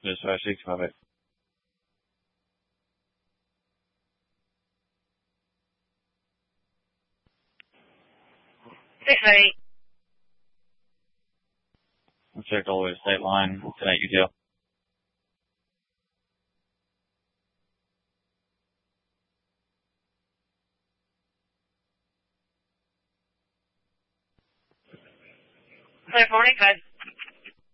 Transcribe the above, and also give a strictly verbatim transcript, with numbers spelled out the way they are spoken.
Just uh, six five eight. Six five eight. I checked all the way to state line. Tonight you deal. Clear for morning, five.